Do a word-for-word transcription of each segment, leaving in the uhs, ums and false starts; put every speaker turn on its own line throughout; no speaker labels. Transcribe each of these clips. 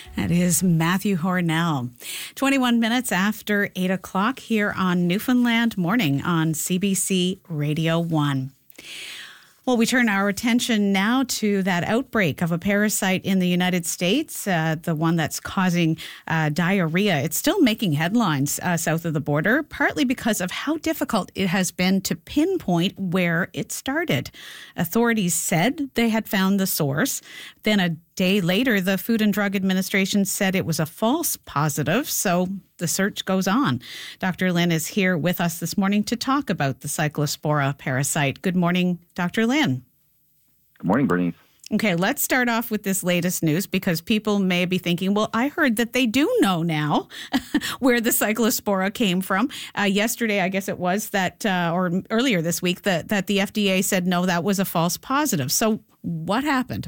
That is Matthew Hornell. twenty-one minutes after eight o'clock here on Newfoundland Morning on C B C Radio one. Well, we turn our attention now to that outbreak of a parasite in the United States, uh, the one that's causing uh, diarrhea. It's still making headlines uh, south of the border, partly because of how difficult it has been to pinpoint where it started. Authorities said they had found the source. Then a day later, the Food and Drug Administration said it was a false positive, so the search goes on. Doctor Lynn is here with us this morning to talk about the Cyclospora parasite. Good morning, Doctor Lynn.
Good morning, Bernice.
Okay, let's start off with this latest news because people may be thinking, well, I heard that they do know now where the Cyclospora came from. Uh, yesterday, I guess it was, that, uh, or earlier this week, that, that the F D A said, no, that was a false positive. So what happened?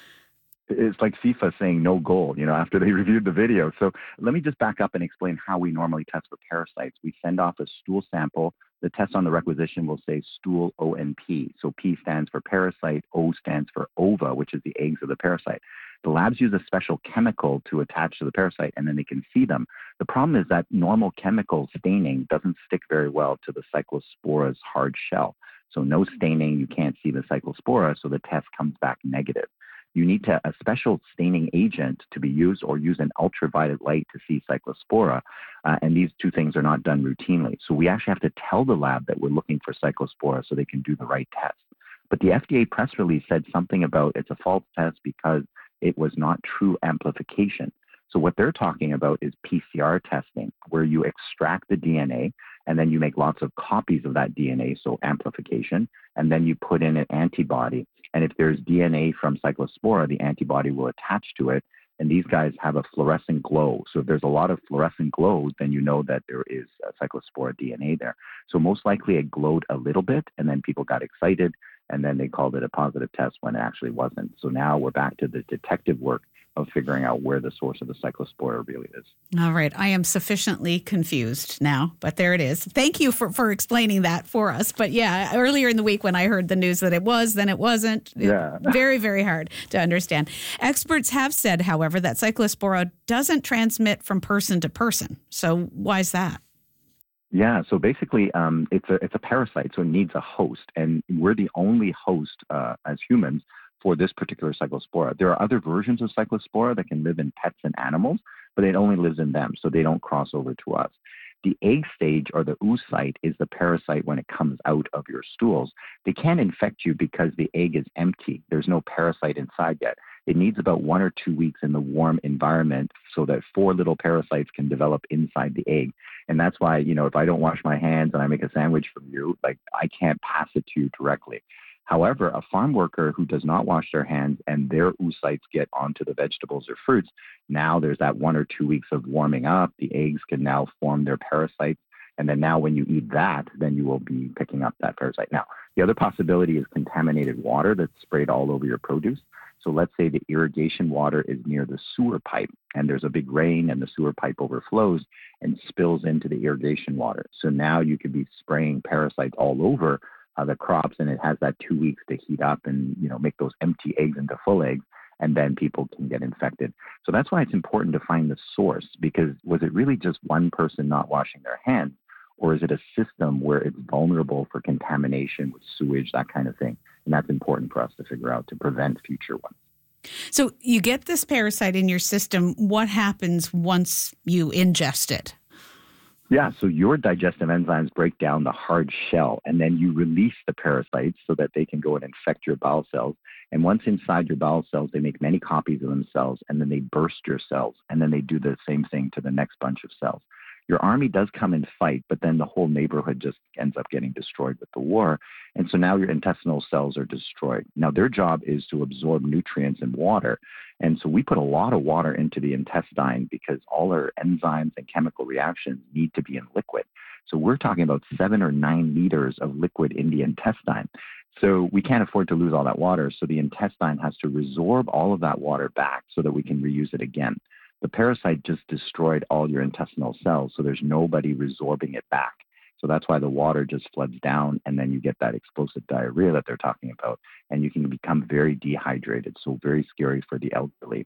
It's like FIFA saying no goal, you know, after they reviewed the video. So let me just back up and explain how we normally test for parasites. We send off a stool sample. The test on the requisition will say stool O N P. So P stands for parasite, O stands for ova, which is the eggs of the parasite. The labs use a special chemical to attach to the parasite, and then they can see them. The problem is that normal chemical staining doesn't stick very well to the Cyclospora's hard shell. So no staining, you can't see the Cyclospora, so the test comes back negative. You need to, a special staining agent to be used or use an ultraviolet light to see Cyclospora. Uh, and these two things are not done routinely. So we actually have to tell the lab that we're looking for Cyclospora so they can do the right test. But the F D A press release said something about it's a false test because it was not true amplification. So what they're talking about is P C R testing, where you extract the D N A and then you make lots of copies of that D N A, so amplification, and then you put in an antibody. And if there's D N A from Cyclospora, the antibody will attach to it, and these guys have a fluorescent glow. So if there's a lot of fluorescent glows, then you know that there is a Cyclospora D N A there. So most likely it glowed a little bit, and then people got excited, and then they called it a positive test when it actually wasn't. So now we're back to the detective work of figuring out where the source of the Cyclospora really is.
All right. I am sufficiently confused now, but there it is. Thank you for, for explaining that for us. But yeah, earlier in the week when I heard the news that it was, then it wasn't.
Yeah.
Very, very hard to understand. Experts have said, however, that Cyclospora doesn't transmit from person to person. So why is that?
Yeah, so basically, um, it's a it's a parasite, so it needs a host, and we're the only host uh, as humans for this particular Cyclospora. There are other versions of Cyclospora that can live in pets and animals, but it only lives in them, so they don't cross over to us. The egg stage, or the oocyte, is the parasite when it comes out of your stools. They can't infect you because the egg is empty. There's no parasite inside yet. It needs about one or two weeks in the warm environment so that four little parasites can develop inside the egg. And that's why, you know, if I don't wash my hands and I make a sandwich from you, like, I can't pass it to you directly. However, a farm worker who does not wash their hands and their oocytes get onto the vegetables or fruits, now there's that one or two weeks of warming up. The eggs can now form their parasites. And then now when you eat that, then you will be picking up that parasite. Now, the other possibility is contaminated water that's sprayed all over your produce. So let's say the irrigation water is near the sewer pipe and there's a big rain and the sewer pipe overflows and spills into the irrigation water. So now you could be spraying parasites all over uh, the crops, and it has that two weeks to heat up and, you know, make those empty eggs into full eggs, and then people can get infected. So that's why it's important to find the source, because was it really just one person not washing their hands, or is it a system where it's vulnerable for contamination with sewage, that kind of thing? And that's important for us to figure out to prevent future ones.
So you get this parasite in your system. What happens once you ingest it?
Yeah, so your digestive enzymes break down the hard shell, and then you release the parasites so that they can go and infect your bowel cells. And once inside your bowel cells, they make many copies of themselves, and then they burst your cells, and then they do the same thing to the next bunch of cells. Your army does come and fight, but then the whole neighborhood just ends up getting destroyed with the war. And so now your intestinal cells are destroyed. Now their job is to absorb nutrients and water. And so we put a lot of water into the intestine because all our enzymes and chemical reactions need to be in liquid. So we're talking about seven or nine liters of liquid in the intestine. So we can't afford to lose all that water. So the intestine has to resorb all of that water back so that we can reuse it again. The parasite just destroyed all your intestinal cells, so there's nobody resorbing it back. So that's why the water just floods down, and then you get that explosive diarrhea that they're talking about, and you can become very dehydrated, so very scary for the elderly.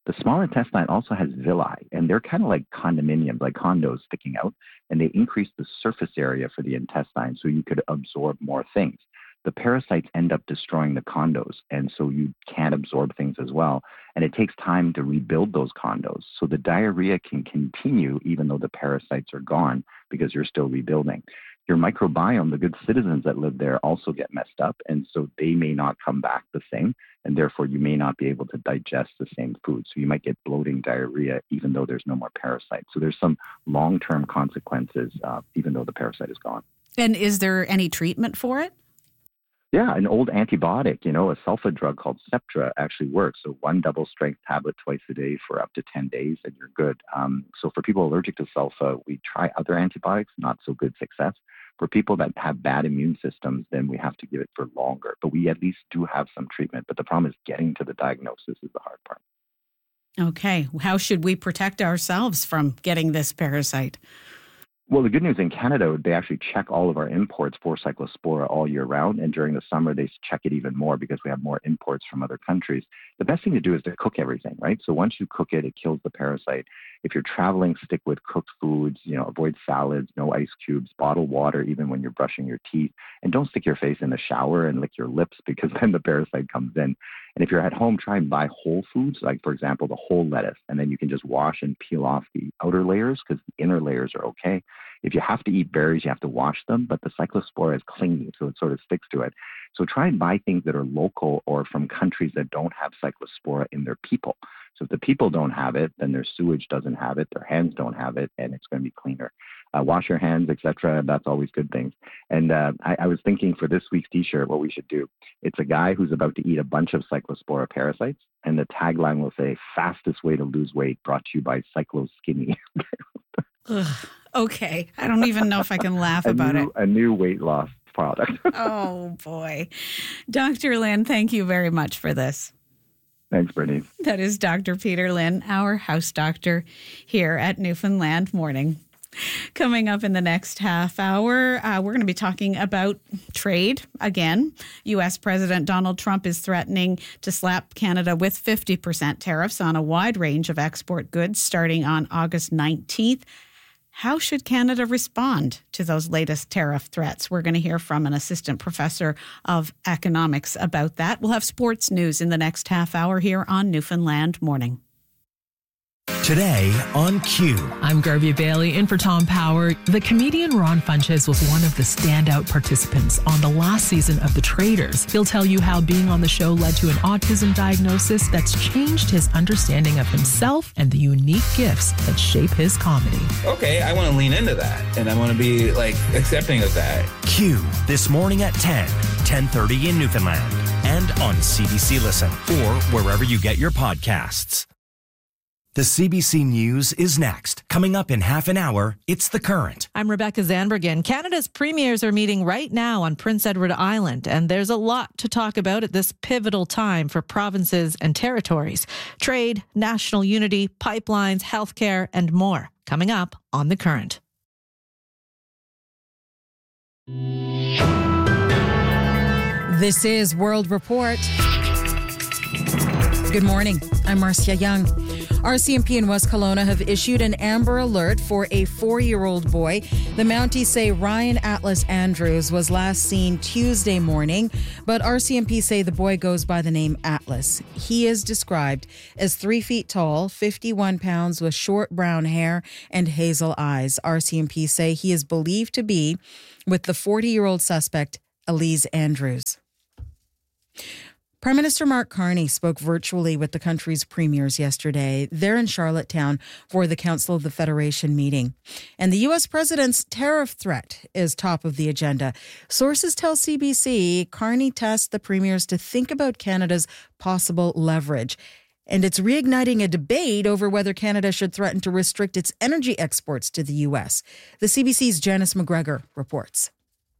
The small intestine also has villi, and they're kind of like condominiums, like condos sticking out, and they increase the surface area for the intestine so you could absorb more things. The parasites end up destroying the condos, and so you can't absorb things as well. And it takes time to rebuild those condos. So the diarrhea can continue even though the parasites are gone because you're still rebuilding. Your microbiome, the good citizens that live there, also get messed up, and so they may not come back the same, and therefore you may not be able to digest the same food. So you might get bloating, diarrhea, even though there's no more parasites. So there's some long-term consequences, uh, even though the parasite is gone.
And is there any treatment for it?
Yeah, an old antibiotic, you know, a sulfa drug called Septra actually works. So one double-strength tablet twice a day for up to ten days, and you're good. Um, so for people allergic to sulfa, we try other antibiotics, not so good success. For people that have bad immune systems, then we have to give it for longer. But we at least do have some treatment. But the problem is getting to the diagnosis is the hard part.
Okay. How should we protect ourselves from getting this parasite?
Well, the good news in Canada, they actually check all of our imports for Cyclospora all year round. And during the summer, they check it even more because we have more imports from other countries. The best thing to do is to cook everything, right? So once you cook it, it kills the parasite. If you're traveling, stick with cooked foods, you know, avoid salads, no ice cubes, bottled water, even when you're brushing your teeth. And don't stick your face in the shower and lick your lips because then the parasite comes in. And if you're at home, try and buy whole foods, like, for example, the whole lettuce. And then you can just wash and peel off the outer layers because the inner layers are okay. If you have to eat berries, you have to wash them, but the Cyclospora is clingy, so it sort of sticks to it. So try and buy things that are local or from countries that don't have Cyclospora in their people. So if the people don't have it, then their sewage doesn't have it, their hands don't have it, and it's going to be cleaner. Uh, wash your hands, et cetera. That's always good things. And uh, I, I was thinking for this week's T-shirt, what we should do. It's a guy who's about to eat a bunch of Cyclospora parasites, and the tagline will say, "Fastest way to lose weight, brought to you by Cyclo Skinny."
Ugh, okay. I don't even know if I can laugh
a
about
new,
it.
A new weight loss product.
Oh, boy. Doctor Lynn, thank you very much for this.
Thanks, Bernice.
That is Doctor Peter Lynn, our house doctor here at Newfoundland Morning. Coming up in the next half hour, uh, we're going to be talking about trade again. U S. President Donald Trump is threatening to slap Canada with fifty percent tariffs on a wide range of export goods starting on August nineteenth. How should Canada respond to those latest tariff threats? We're going to hear from an assistant professor of economics about that. We'll have sports news in the next half hour here on Newfoundland Morning.
Today on Q.
I'm Garvey Bailey in for Tom Power. The comedian Ron Funches was one of the standout participants on the last season of The Traitors. He'll tell you how being on the show led to an autism diagnosis that's changed his understanding of himself and the unique gifts that shape his comedy.
Okay, I want to lean into that, and I want to be, like, accepting of that.
Q, this morning at ten, ten thirty in Newfoundland, and on C B C Listen, or wherever you get your podcasts. The C B C News is next. Coming up in half an hour, it's The Current.
I'm Rebecca Zandbergen. Canada's premiers are meeting right now on Prince Edward Island, and there's a lot to talk about at this pivotal time for provinces and territories. Trade, national unity, pipelines, healthcare, and more. Coming up on The Current.
This is World Report. Good morning. I'm Marcia Young. R C M P in West Kelowna have issued an Amber Alert for a four-year-old boy. The Mounties say Ryan Atlas Andrews was last seen Tuesday morning, but R C M P say the boy goes by the name Atlas. He is described as three feet tall, fifty-one pounds, with short brown hair and hazel eyes. R C M P say he is believed to be with the forty-year-old suspect, Elise Andrews. Prime Minister Mark Carney spoke virtually with the country's premiers yesterday. They're in Charlottetown for the Council of the Federation meeting. And the U S president's tariff threat is top of the agenda. Sources tell C B C Carney tasked the premiers to think about Canada's possible leverage. And it's reigniting a debate over whether Canada should threaten to restrict its energy exports to the U S. The C B C's Janice McGregor reports.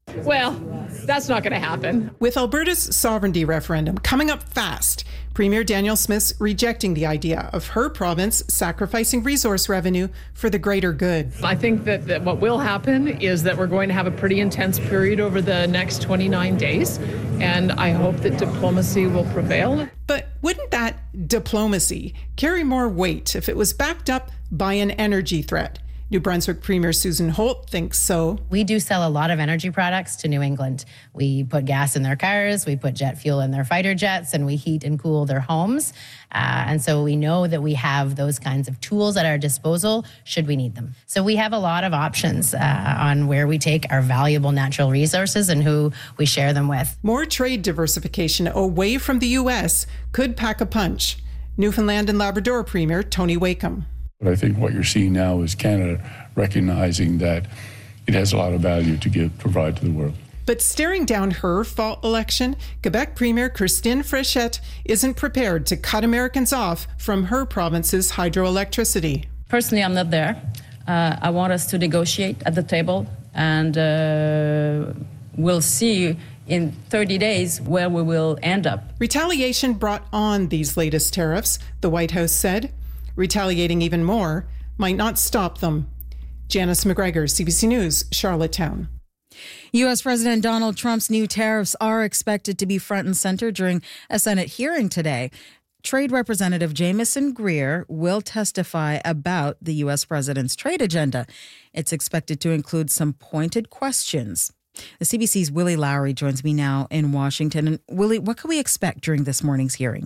Well, that's not going to happen.
With Alberta's sovereignty referendum coming up fast, Premier Danielle Smith's rejecting the idea of her province sacrificing resource revenue for the greater good.
I think that, that what will happen is that we're going to have a pretty intense period over the next twenty-nine days, and I hope that diplomacy will prevail.
But wouldn't that diplomacy carry more weight if it was backed up by an energy threat? New Brunswick Premier Susan Holt thinks so.
We do sell a lot of energy products to New England. We put gas in their cars, we put jet fuel in their fighter jets, and we heat and cool their homes. Uh, and so we know that we have those kinds of tools at our disposal should we need them. So we have a lot of options uh, on where we take our valuable natural resources and who we share them with.
More trade diversification away from the U S could pack a punch. Newfoundland and Labrador Premier Tony Wakeham.
But I think what you're seeing now is Canada recognizing that it has a lot of value to give, provide to the world.
But staring down her fall election, Quebec Premier Christine Fréchette isn't prepared to cut Americans off from her province's hydroelectricity.
Personally, I'm not there. Uh, I want us to negotiate at the table, and uh, we'll see in thirty days where we will end up.
Retaliation brought on these latest tariffs, the White House said. Retaliating even more might not stop them. Janice McGregor, C B C News, Charlottetown.
U S. President Donald Trump's new tariffs are expected to be front and center during a Senate hearing today. Trade Representative Jamieson Greer will testify about the U S president's trade agenda. It's expected to include some pointed questions. The C B C's Willie Lowry joins me now in Washington. And Willie, what can we expect during this morning's hearing?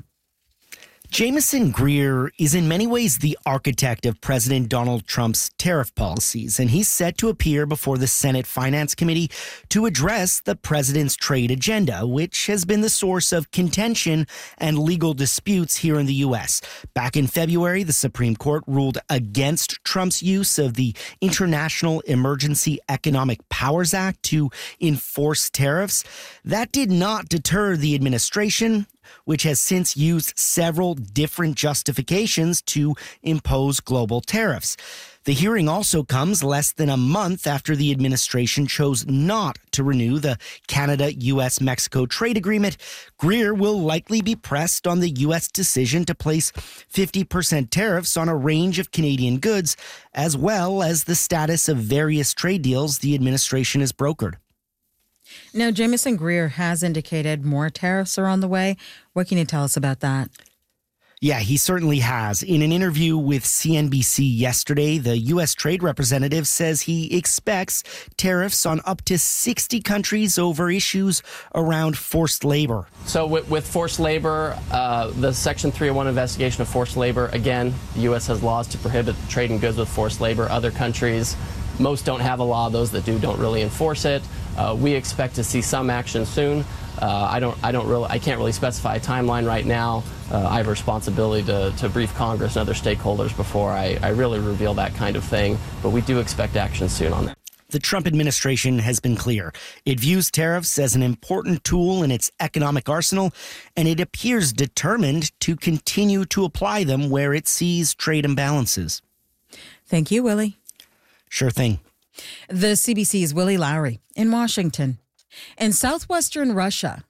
Jamieson Greer is in many ways the architect of President Donald Trump's tariff policies, and he's set to appear before the Senate Finance Committee to address the president's trade agenda, which has been the source of contention and legal disputes here in the U S. Back in February, the Supreme Court ruled against Trump's use of the International Emergency Economic Powers Act to enforce tariffs. That did not deter the administration, which has since used several different justifications to impose global tariffs. The hearing also comes less than a month after the administration chose not to renew the Canada-U S Mexico trade agreement. Greer will likely be pressed on the U S decision to place fifty percent tariffs on a range of Canadian goods, as well as the status of various trade deals the administration has brokered.
Now, Jamieson Greer has indicated more tariffs are on the way. What can you tell us about that?
Yeah, he certainly has. In an interview with C N B C yesterday, the U S trade representative says he expects tariffs on up to sixty countries over issues around forced labor.
So with, with forced labor, uh, the Section three oh one investigation of forced labor, again, the U S has laws to prohibit trading goods with forced labor. Other countries, most don't have a law. Those that do don't really enforce it. Uh, we expect to see some action soon. Uh, I don't, I don't really, I can't really specify a timeline right now. Uh, I have a responsibility to, to brief Congress and other stakeholders before I, I really reveal that kind of thing. But we do expect action soon on that.
The Trump administration has been clear. It views tariffs as an important tool in its economic arsenal, and it appears determined to continue to apply them where it sees trade imbalances.
Thank you, Willie.
Sure thing.
The C B C's Willie Lowry in Washington. In southwestern Russia,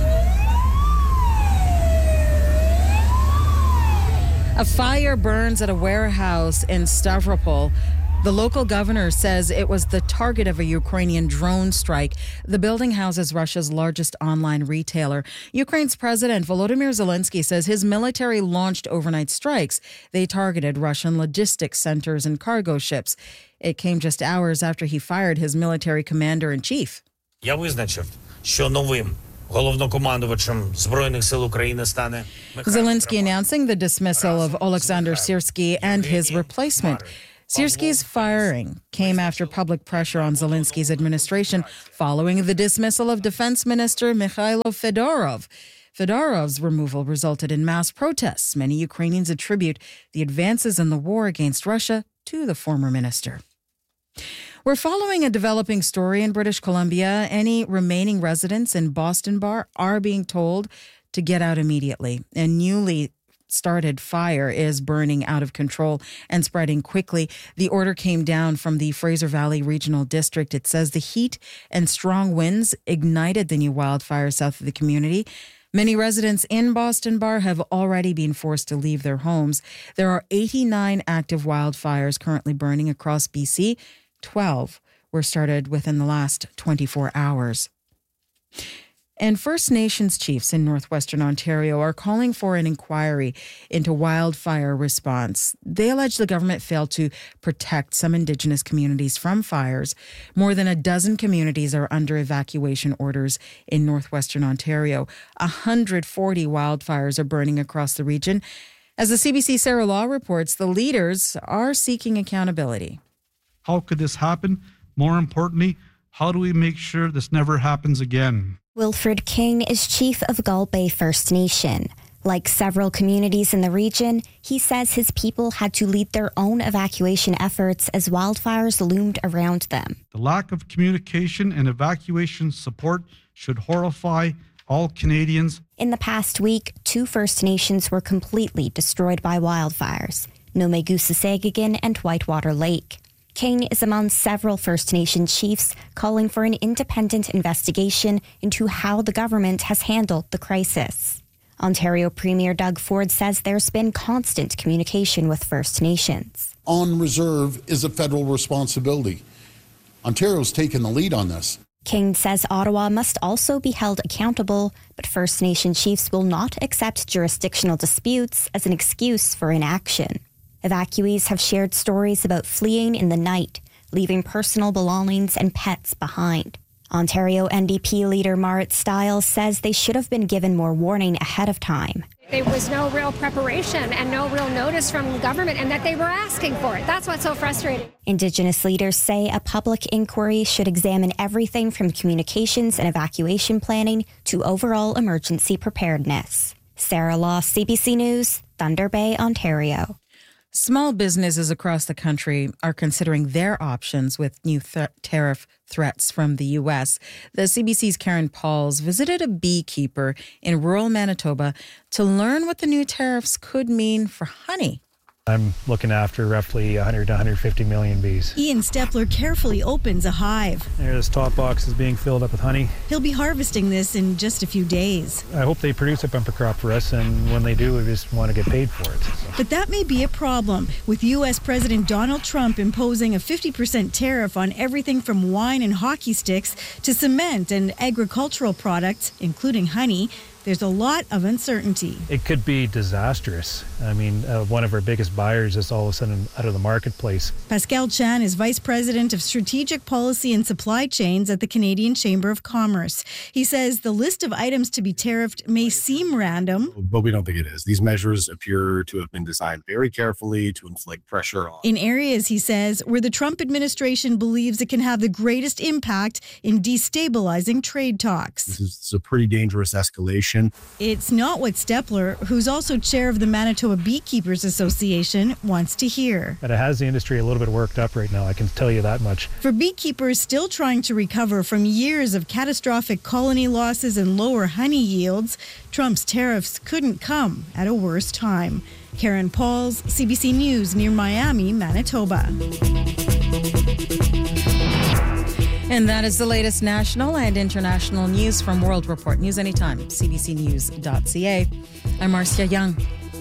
a fire burns at a warehouse in Stavropol. The local governor says it was the target of a Ukrainian drone strike. The building houses Russia's largest online retailer. Ukraine's President Volodymyr Zelensky says his military launched overnight strikes. They targeted Russian logistics centers and cargo ships. It came just hours after he fired his military commander-in-chief.
Я визначив, що новим головнокомандувачем Збройних сил України стане
Zelensky announcing the dismissal of Oleksandr Syrsky and his replacement. Syrsky's firing came after public pressure on Zelensky's administration following the dismissal of Defense Minister Mikhailo Fedorov. Fedorov's removal resulted in mass protests. Many Ukrainians attribute the advances in the war against Russia to the former minister. We're following a developing story in British Columbia. Any remaining residents in Boston Bar are being told to get out immediately. A newly started fire is burning out of control and spreading quickly. The order came down from the Fraser Valley Regional District. It says the heat and strong winds ignited the new wildfire south of the community. Many residents in Boston Bar have already been forced to leave their homes. There are eighty-nine active wildfires currently burning across B C. twelve were started within the last twenty-four hours. And First Nations chiefs in northwestern Ontario are calling for an inquiry into wildfire response. They allege the government failed to protect some Indigenous communities from fires. More than a dozen communities are under evacuation orders in northwestern Ontario. one hundred forty wildfires are burning across the region. As the C B C Sarah Law reports, the leaders are seeking accountability.
How could this happen? More importantly, how do we make sure this never happens again?
Wilfred King is chief of Gull Bay First Nation. Like several communities in the region, he says his people had to lead their own evacuation efforts as wildfires loomed around them.
The lack of communication and evacuation support should horrify all Canadians.
In the past week, two First Nations were completely destroyed by wildfires, Nomegusasegigan and Whitewater Lake. King is among several First Nation chiefs calling for an independent investigation into how the government has handled the crisis. Ontario Premier Doug Ford says there's been constant communication with First Nations.
On reserve is a federal responsibility. Ontario's taken the lead on this.
King says Ottawa must also be held accountable, but First Nation chiefs will not accept jurisdictional disputes as an excuse for inaction. Evacuees have shared stories about fleeing in the night, leaving personal belongings and pets behind. Ontario N D P leader Marit Stiles says they should have been given more warning ahead of time.
There was no real preparation and no real notice from the government, and that they were asking for it. That's what's so frustrating.
Indigenous leaders say a public inquiry should examine everything from communications and evacuation planning to overall emergency preparedness. Sarah Law, C B C News, Thunder Bay, Ontario.
Small businesses across the country are considering their options with new th- tariff threats from the U S. The C B C's Karen Pauls visited a beekeeper in rural Manitoba to learn what the new tariffs could mean for honey.
I'm looking after roughly one hundred to one hundred fifty million bees.
Ian Stepler carefully opens a hive.
There, this top box is being filled up with honey.
He'll be harvesting this in just a few days.
I hope they produce a bumper crop for us, and when they do, we just want to get paid for it. So.
But that may be a problem, with U S President Donald Trump imposing a fifty percent tariff on everything from wine and hockey sticks to cement and agricultural products, including honey. There's a lot of uncertainty.
It could be disastrous. I mean, uh, one of our biggest buyers is all of a sudden out of the marketplace.
Pascal Chan is Vice President of Strategic Policy and Supply Chains at the Canadian Chamber of Commerce. He says the list of items to be tariffed may seem random,
but we don't think it is. These measures appear to have been designed very carefully to inflict pressure on.
In areas, he says, where the Trump administration believes it can have the greatest impact in destabilizing trade talks.
This is a pretty dangerous escalation.
It's not what Stepler, who's also chair of the Manitoba Beekeepers Association, wants to hear.
But it has the industry a little bit worked up right now, I can tell you that much.
For beekeepers still trying to recover from years of catastrophic colony losses and lower honey yields, Trump's tariffs couldn't come at a worse time. Karen Pauls, C B C News, near Miami, Manitoba.
And that is the latest national and international news from World Report. News anytime, c b c news dot c a. I'm Marcia Young.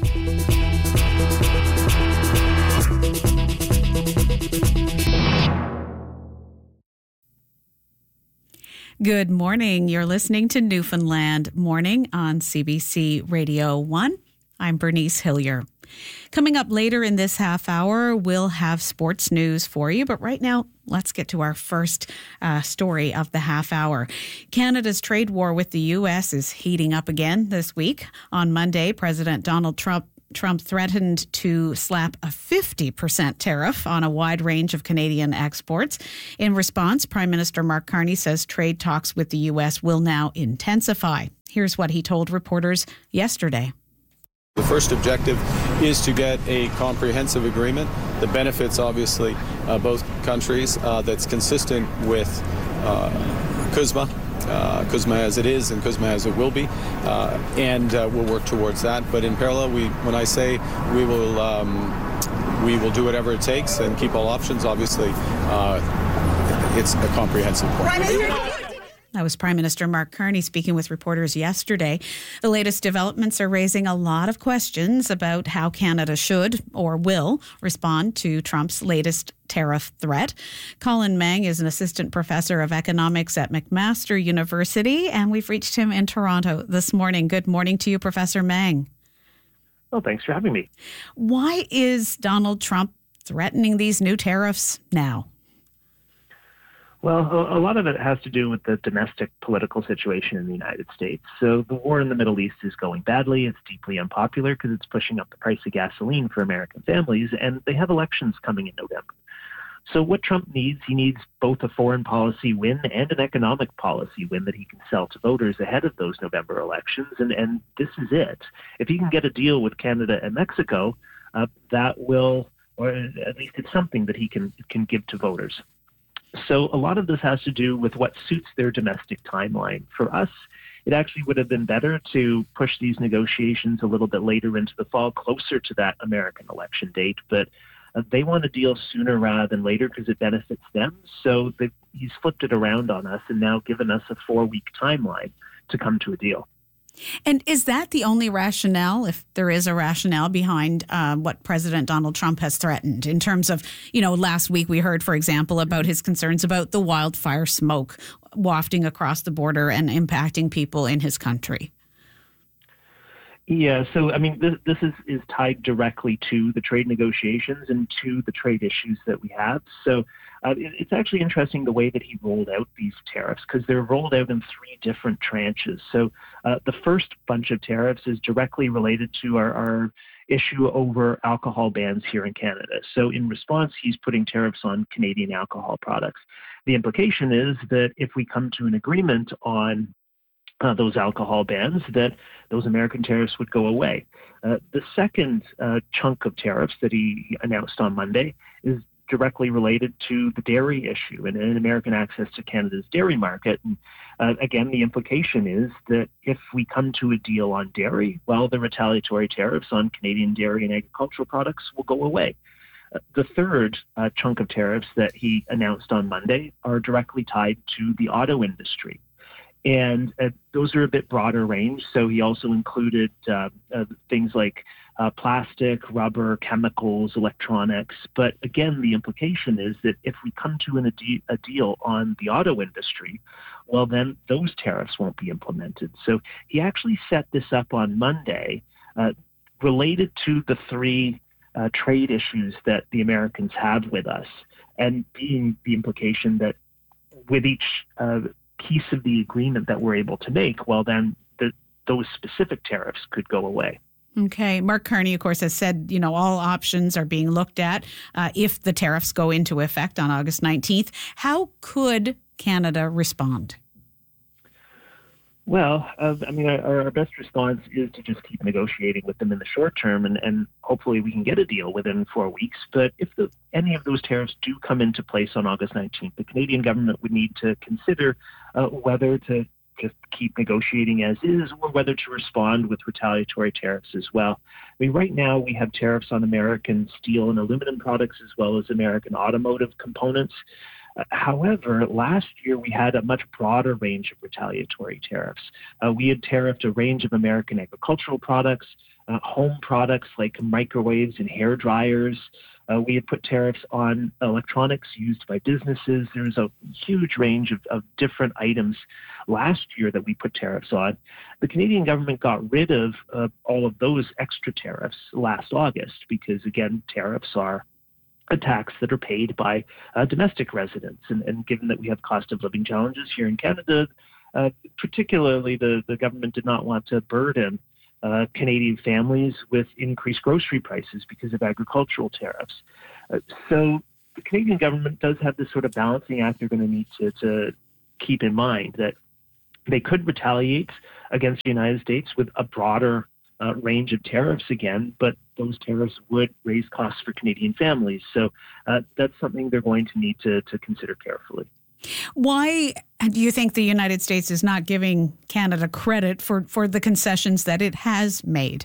Good morning. You're listening to Newfoundland Morning on C B C Radio one. I'm Bernice Hillier. Coming up later in this half hour, we'll have sports news for you. But right now, let's get to our first uh, story of the half hour. Canada's trade war with the U S is heating up again this week. On Monday, President Donald Trump Trump threatened to slap a fifty percent tariff on a wide range of Canadian exports. In response, Prime Minister Mark Carney says trade talks with the U S will now intensify. Here's what he told reporters yesterday.
The first objective is to get a comprehensive agreement that benefits, obviously, uh, both countries, uh, that's consistent with uh, C U S M A uh, CUSMA as it is and CUSMA as it will be, uh, and uh, we'll work towards that. But in parallel, we, when I say we will, um, we will do whatever it takes and keep all options. Obviously, uh, it's a comprehensive point.
That was Prime Minister Mark Carney speaking with reporters yesterday. The latest developments are raising a lot of questions about how Canada should or will respond to Trump's latest tariff threat. Colin Meng is an assistant professor of economics at McMaster University, and we've reached him in Toronto this morning. Good morning to you, Professor Meng.
Well, thanks for having me.
Why is Donald Trump threatening these new tariffs now?
Well, a, a lot of it has to do with the domestic political situation in the United States. So the war in the Middle East is going badly. It's deeply unpopular because it's pushing up the price of gasoline for American families, and they have elections coming in November. So what Trump needs, he needs both a foreign policy win and an economic policy win that he can sell to voters ahead of those November elections, and, and this is it. If he can get a deal with Canada and Mexico, uh, that will, or at least it's something that he can can give to voters. So a lot of this has to do with what suits their domestic timeline. For us, it actually would have been better to push these negotiations a little bit later into the fall, closer to that American election date. But uh, they want a deal sooner rather than later because it benefits them. So he's flipped it around on us and now given us a four-week timeline to come to a deal.
And is that the only rationale, if there is a rationale behind uh, what President Donald Trump has threatened in terms of, you know, last week we heard, for example, about his concerns about the wildfire smoke wafting across the border and impacting people in his country?
Yeah, so, I mean, this, this is, is tied directly to the trade negotiations and to the trade issues that we have. So uh, it, it's actually interesting the way that he rolled out these tariffs because they're rolled out in three different tranches. So uh, the first bunch of tariffs is directly related to our, our issue over alcohol bans here in Canada. So in response, he's putting tariffs on Canadian alcohol products. The implication is that if we come to an agreement on Uh, those alcohol bans, that those American tariffs would go away. Uh, the second uh, chunk of tariffs that he announced on Monday is directly related to the dairy issue and, and American access to Canada's dairy market. And uh, again, the implication is that if we come to a deal on dairy, well, the retaliatory tariffs on Canadian dairy and agricultural products will go away. Uh, the third uh, chunk of tariffs that he announced on Monday are directly tied to the auto industry. And uh, those are a bit broader range. So he also included uh, uh, things like uh, plastic, rubber, chemicals, electronics. But again, the implication is that if we come to an, a, de- a deal on the auto industry, well, then those tariffs won't be implemented. So he actually set this up on Monday uh, related to the three uh, trade issues that the Americans have with us, and being the implication that with each uh, piece of the agreement that we're able to make, well, then the, those specific tariffs could go away.
Okay. Mark Carney, of course, has said, you know, all options are being looked at uh, if the tariffs go into effect on August nineteenth. How could Canada respond?
Well, uh, I mean, our, our best response is to just keep negotiating with them in the short term, and, and hopefully we can get a deal within four weeks. But if the, any of those tariffs do come into place on August nineteenth, the Canadian government would need to consider uh, whether to just keep negotiating as is or whether to respond with retaliatory tariffs as well. I mean, right now we have tariffs on American steel and aluminum products as well as American automotive components. However, last year we had a much broader range of retaliatory tariffs. Uh, we had tariffed a range of American agricultural products, uh, home products like microwaves and hair dryers. Uh, we had put tariffs on electronics used by businesses. There's a huge range of, of different items last year that we put tariffs on. The Canadian government got rid of uh, all of those extra tariffs last August because, again, tariffs are a tax that are paid by uh, domestic residents. And, and given that we have cost of living challenges here in Canada, uh, particularly the, the government did not want to burden uh, Canadian families with increased grocery prices because of agricultural tariffs. Uh, so the Canadian government does have this sort of balancing act they're going to need to, to keep in mind, that they could retaliate against the United States with a broader Uh, range of tariffs again, but those tariffs would raise costs for Canadian families. So uh, that's something they're going to need to, to consider carefully.
Why do you think the United States is not giving Canada credit for, for the concessions that it has made?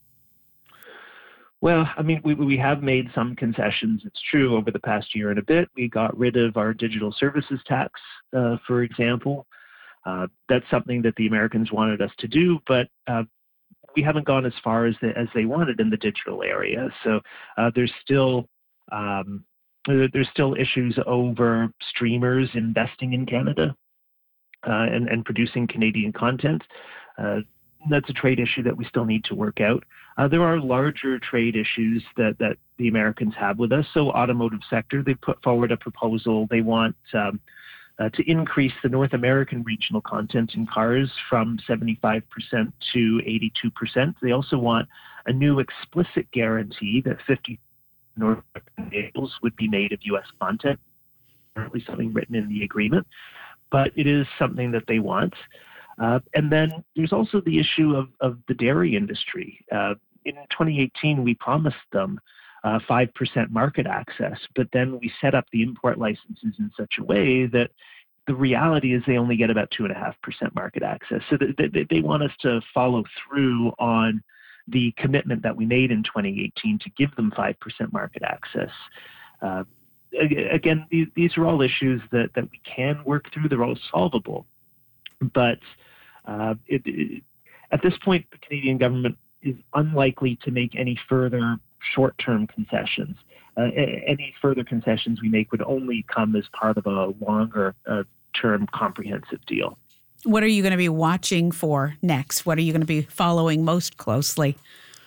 Well, I mean, we, we have made some concessions. It's true over the past year and a bit. We got rid of our digital services tax, uh, for example. Uh, that's something that the Americans wanted us to do, but uh, we haven't gone as far as, the, as they wanted in the digital area. So uh, there's still um, there's still issues over streamers investing in Canada uh, and, and producing Canadian content. Uh, that's a trade issue that we still need to work out. Uh, there are larger trade issues that, that the Americans have with us. So automotive sector, they put forward a proposal. They want um, uh, to increase the North American regional content in cars from seventy-five percent to eighty-two percent. They also want a new explicit guarantee that fifty North American vehicles would be made of U S content, currently something written in the agreement, but it is something that they want. Uh, and then there's also the issue of, of the dairy industry. Uh, in twenty eighteen, we promised them uh, five percent market access, but then we set up the import licenses in such a way that the reality is they only get about two point five percent market access. So they, they, they want us to follow through on the commitment that we made in twenty eighteen to give them five percent market access. Uh, again, these, these are all issues that, that we can work through. They're all solvable. But uh, it, it, at this point, the Canadian government is unlikely to make any further short-term concessions. Uh, any further concessions we make would only come as part of a longer-term uh, comprehensive deal.
What are you going to be watching for next? What are you going to be following most closely?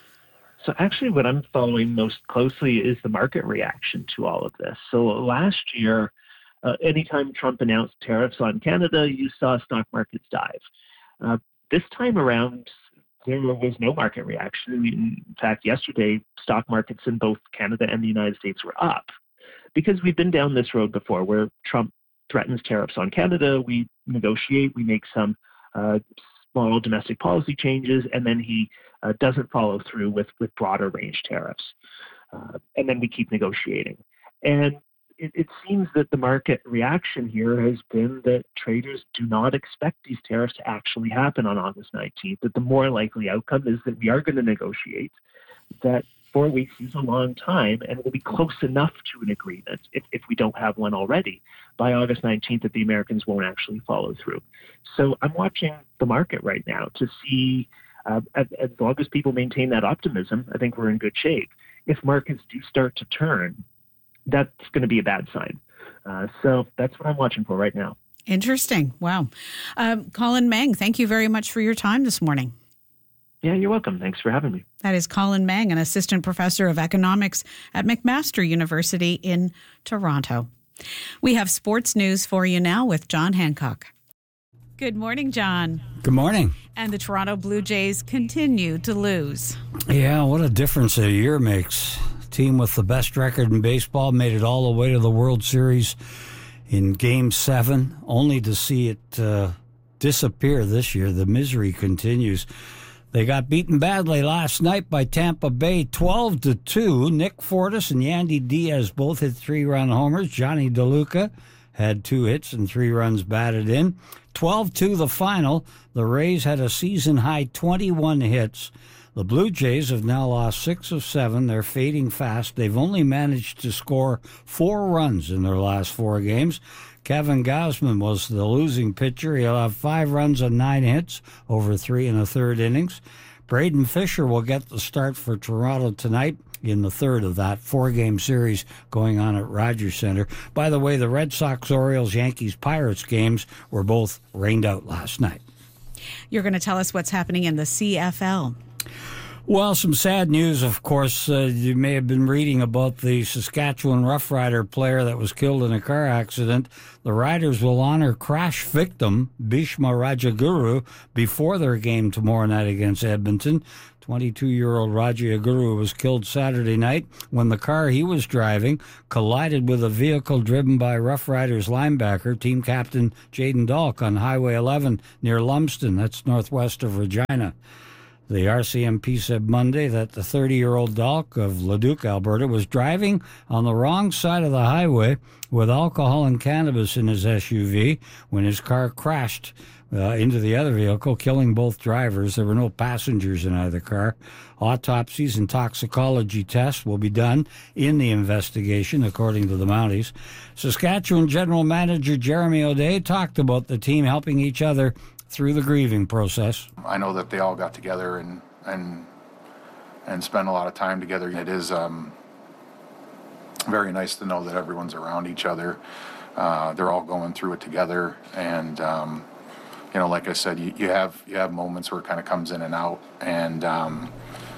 So actually what I'm following most closely is the market reaction to all of this. So last year, uh, anytime Trump announced tariffs on Canada, you saw stock markets dive. Uh, this time around, there was no market reaction. In fact, yesterday, stock markets in both Canada and the United States were up because we've been down this road before where Trump threatens tariffs on Canada, we negotiate, we make some uh, small domestic policy changes, and then he uh, doesn't follow through with, with broader range tariffs. Uh, and then we keep negotiating. And it, it seems that the market reaction here has been that traders do not expect these tariffs to actually happen on August nineteenth, that the more likely outcome is that we are going to negotiate, that four weeks is a long time, and it will be close enough to an agreement, if, if we don't have one already, by August nineteenth that the Americans won't actually follow through. So I'm watching the market right now to see, uh, as, as long as people maintain that optimism, I think we're in good shape. If markets do start to turn, that's going to be a bad sign. Uh, so that's what I'm watching for right now.
Interesting. Wow. Um, Colin Meng, thank you very much for your time this morning.
Yeah, you're welcome. Thanks for having me.
That is Colin Meng, an assistant professor of economics at McMaster University in Toronto. We have sports news for you now with John Hancock. Good morning, John.
Good morning.
And the Toronto Blue Jays continue to lose.
Yeah, what a difference a year makes. Team with the best record in baseball made it all the way to the World Series in Game seven, only to see it uh, disappear this year. The misery continues. They got beaten badly last night by Tampa Bay, twelve to two. Nick Fortis and Yandy Diaz both hit three-run homers. Johnny DeLuca had two hits and three runs batted in. twelve two the final. The Rays had a season-high twenty-one hits. The Blue Jays have now lost six of seven. They're fading fast. They've only managed to score four runs in their last four games. Kevin Gausman was the losing pitcher. He'll have five runs and nine hits over three and a third innings. Braden Fisher will get the start for Toronto tonight in the third of that four-game series going on at Rogers Centre. By the way, the Red Sox, Orioles, Yankees, Pirates games were both rained out last night.
You're going to tell us what's happening in the C F L.
Well, some sad news, of course. Uh, you may have been reading about the Saskatchewan Rough Rider player that was killed in a car accident. The Riders will honor crash victim Bhishma Rajaguru before their game tomorrow night against Edmonton. twenty-two-year-old Rajaguru was killed Saturday night when the car he was driving collided with a vehicle driven by Rough Riders linebacker, team captain Jaden Dahlk, on Highway eleven near Lumsden. That's northwest of Regina. The R C M P said Monday that the thirty-year-old Dalk of Leduc, Alberta, was driving on the wrong side of the highway with alcohol and cannabis in his S U V when his car crashed uh, into the other vehicle, killing both drivers. There were no passengers in either car. Autopsies and toxicology tests will be done in the investigation, according to the Mounties. Saskatchewan General Manager Jeremy O'Day talked about the team helping each other through the grieving process.
I know that they all got together and and and spent a lot of time together. It is um, very nice to know that everyone's around each other. Uh, they're all going through it together, and um, you know, like I said, you, you have you have moments where it kind of comes in and out, and um,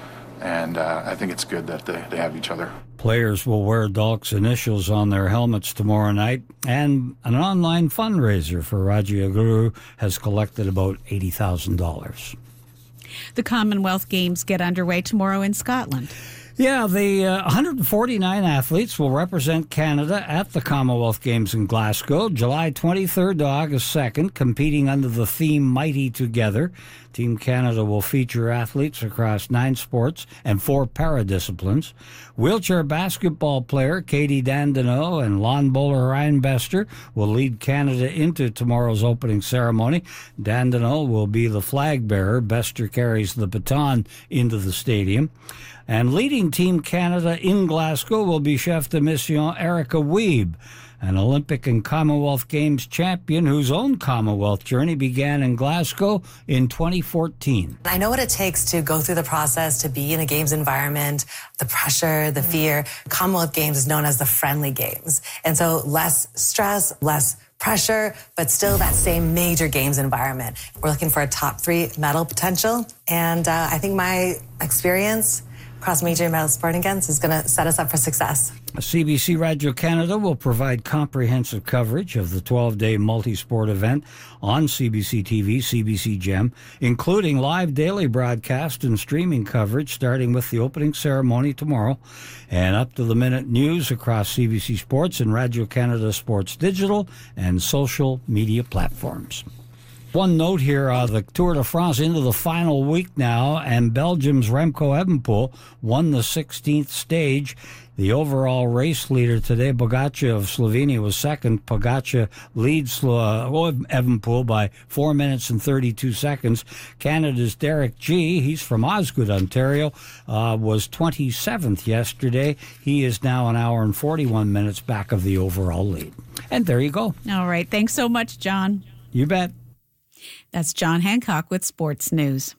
and uh, I think it's good that they, they have each other.
Players will wear Dalk's initials on their helmets tomorrow night, and an online fundraiser for Rajaguru has collected about eighty thousand dollars.
The Commonwealth Games get underway tomorrow in Scotland.
Yeah, the uh, one hundred forty-nine athletes will represent Canada at the Commonwealth Games in Glasgow, July twenty-third to August second, competing under the theme Mighty Together. Team Canada will feature athletes across nine sports and four paradisciplines. Wheelchair basketball player Katie Dandeneau and lawn bowler Ryan Bester will lead Canada into tomorrow's opening ceremony. Dandeneau will be the flag bearer. Bester carries the baton into the stadium. And leading Team Canada in Glasgow will be chef de mission Erica Wiebe, an Olympic and Commonwealth Games champion whose own Commonwealth journey began in Glasgow in twenty fourteen.
I know what it takes to go through the process, to be in a Games environment, the pressure, the fear. Commonwealth Games is known as the friendly Games. And so less stress, less pressure, but still that same major Games environment. We're looking for a top three medal potential. And uh, I think my experience across major medal sporting events is going to set us up for success.
C B C Radio Canada will provide comprehensive coverage of the twelve-day multi-sport event on C B C T V, C B C Gem, including live daily broadcast and streaming coverage starting with the opening ceremony tomorrow, and up-to-the-minute news across C B C Sports and Radio Canada Sports Digital and social media platforms. One note here, uh, the Tour de France into the final week now, and Belgium's Remco Evenepoel won the sixteenth stage. The overall race leader today, Pogačar of Slovenia, was second. Pogačar leads uh, Evenepoel by four minutes and thirty-two seconds. Canada's Derek G., he's from Osgood, Ontario, uh, was twenty-seventh yesterday. He is now an hour and forty-one minutes back of the overall lead. And there you go.
All right. Thanks so much, John.
You bet.
That's John Hancock with Sports News.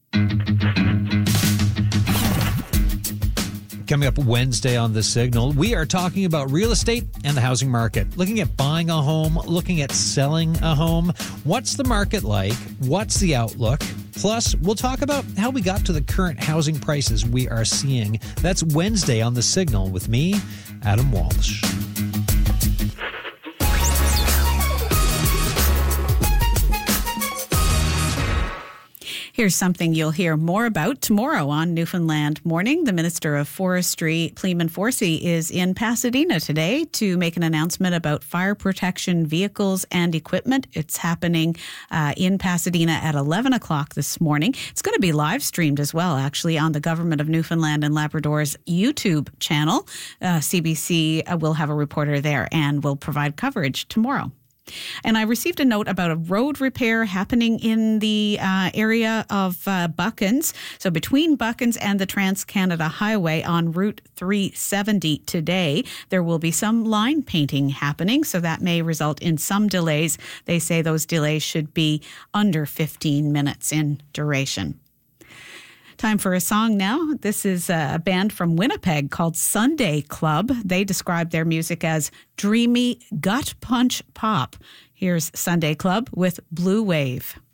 Coming up Wednesday on The Signal, we are talking about real estate and the housing market. Looking at buying a home, looking at selling a home. What's the market like? What's the outlook? Plus, we'll talk about how we got to the current housing prices we are seeing. That's Wednesday on The Signal with me, Adam Walsh.
Here's something you'll hear more about tomorrow on Newfoundland Morning. The Minister of Forestry, Pleeman Forsey, is in Pasadena today to make an announcement about fire protection vehicles and equipment. It's happening uh, in Pasadena at eleven o'clock this morning. It's going to be live streamed as well, actually, on the Government of Newfoundland and Labrador's YouTube channel. Uh, C B C will have a reporter there and will provide coverage tomorrow. And I received a note about a road repair happening in the uh, area of uh, Buckens. So between Buckens and the Trans-Canada Highway on Route three seventy today, there will be some line painting happening. So that may result in some delays. They say those delays should be under fifteen minutes in duration. Time for a song now. This is a band from Winnipeg called Sunday Club. They describe their music as dreamy gut punch pop. Here's Sunday Club with Blue Wave.